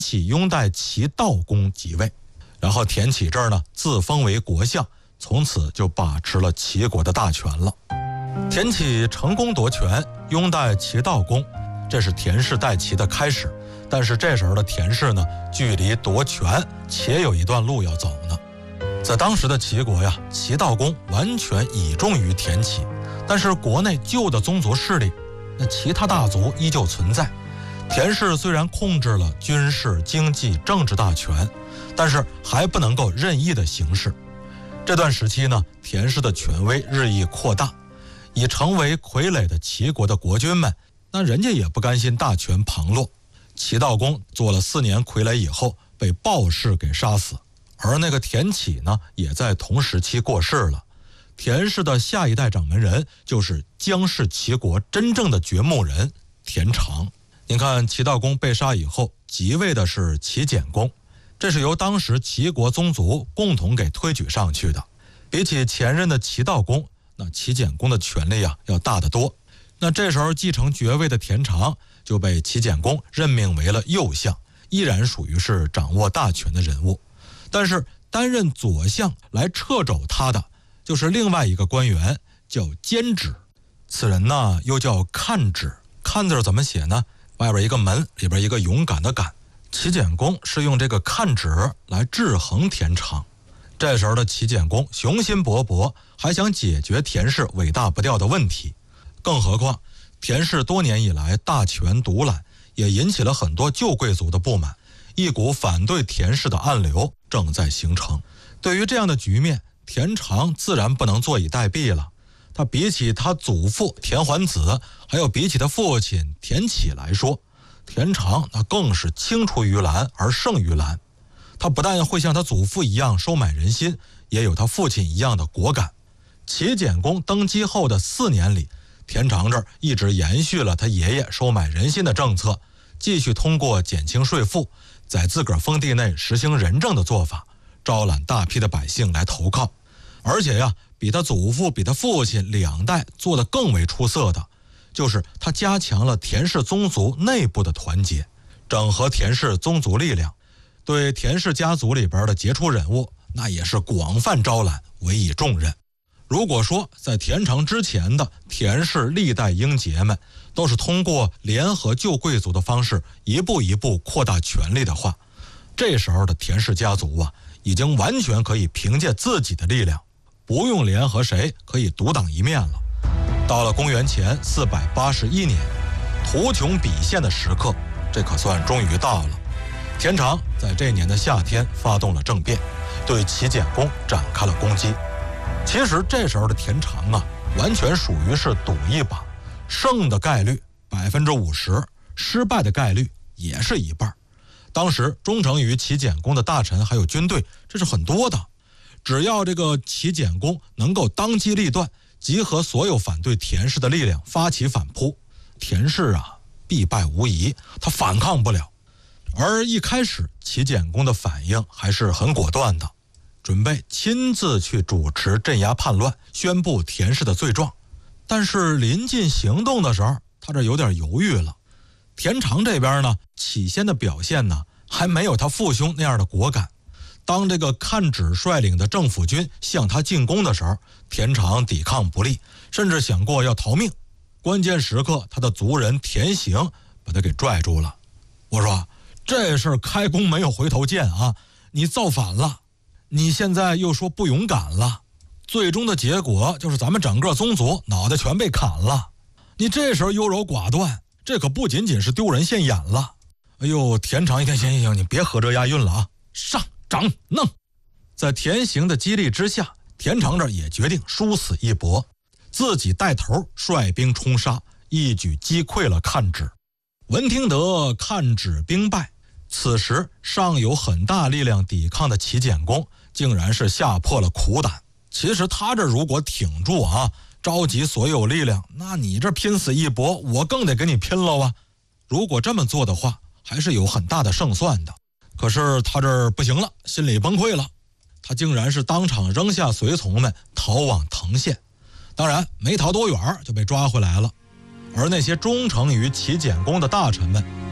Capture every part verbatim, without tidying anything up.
启拥戴齐悼公即位，然后田启这儿呢自封为国相，从此就把持了齐国的大权了。田启成功夺权，拥戴齐悼公，这是田氏代齐的开始。但是这时候的田氏呢，距离夺权且有一段路要走呢。在当时的齐国呀，齐悼公完全倚重于田启，但是国内旧的宗族势力，那其他大族依旧存在。田氏虽然控制了军事、经济、政治大权，但是还不能够任意的行事。这段时期呢，田氏的权威日益扩大，已成为傀儡的齐国的国君们，那人家也不甘心大权旁落。齐悼公做了四年傀儡以后，被鲍氏给杀死，而那个田启呢，也在同时期过世了。田氏的下一代掌门人就是姜氏齐国真正的掘墓人田常。您看齐悼公被杀以后，即位的是齐简公，这是由当时齐国宗族共同给推举上去的。比起前任的齐悼公，那齐简公的权力啊要大得多。那这时候继承爵位的田常就被齐简公任命为了右相，依然属于是掌握大权的人物。但是担任左相来掣肘他的就是另外一个官员，叫监止。此人呢又叫看止，看字怎么写呢？外边一个门，里边一个勇敢的敢。齐简公是用这个看止来制衡田常。这时候的齐简公雄心勃勃，还想解决田氏尾大不掉的问题。更何况田氏多年以来大权独揽，也引起了很多旧贵族的不满，一股反对田氏的暗流正在形成。对于这样的局面，田常自然不能坐以待毙了。他比起他祖父田桓子，还有比起他父亲田启来说，田常那更是青出于蓝而胜于蓝。他不但会像他祖父一样收买人心，也有他父亲一样的果敢。齐简公登基后的四年里，田常这儿一直延续了他爷爷收买人心的政策，继续通过减轻税赋，在自个儿封地内实行仁政的做法，招揽大批的百姓来投靠。而且呀，比他祖父比他父亲两代做得更为出色的，就是他加强了田氏宗族内部的团结，整合田氏宗族力量，对田氏家族里边的杰出人物那也是广泛招揽，委以重任。如果说在田常之前的田氏历代英杰们都是通过联合旧贵族的方式一步一步扩大权力的话，这时候的田氏家族啊，已经完全可以凭借自己的力量，不用联合谁可以独当一面了。到了公元前四百八十一年，图穷匕现的时刻，这可算终于到了。田常在这年的夏天发动了政变，对齐简公展开了攻击。其实这时候的田常啊，完全属于是赌一把，胜的概率百分之五十，失败的概率也是一半。当时忠诚于齐简公的大臣还有军队，这是很多的。只要这个齐简公能够当机立断，集合所有反对田氏的力量，发起反扑，田氏啊必败无疑，他反抗不了。而一开始齐简公的反应还是很果断的，准备亲自去主持镇压叛乱，宣布田氏的罪状。但是临近行动的时候，他这有点犹豫了。田常这边呢，起先的表现呢，还没有他父兄那样的果敢。当这个看止率领的政府军向他进攻的时候，田常抵抗不利，甚至想过要逃命。关键时刻，他的族人田行把他给拽住了。我说，这事儿开弓没有回头箭啊！你造反了，你现在又说不勇敢了，最终的结果就是咱们整个宗族脑袋全被砍了。你这时候优柔寡断，这可不仅仅是丢人现眼了。哎呦，田常一看，行行行，你别合辙押韵了啊！上掌弄！在田行的激励之下，田常这也决定殊死一搏，自己带头率兵冲杀，一举击溃了看止。闻听得看止兵败，此时尚有很大力量抵抗的齐简公竟然是吓破了苦胆。其实他这如果挺住啊，召集所有力量，那你这拼死一搏，我更得跟你拼了啊！如果这么做的话，还是有很大的胜算的。可是他这儿不行了，心里崩溃了，他竟然是当场扔下随从们逃往藤县。当然没逃多远就被抓回来了。而那些忠诚于齐简公的大臣们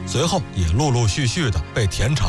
随后也陆陆续续的被田常